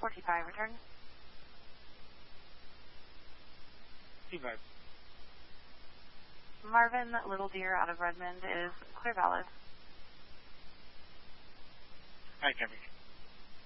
45, return. C5. Marvin Little Deer out of Redmond is clear valid. Hi, Kevin.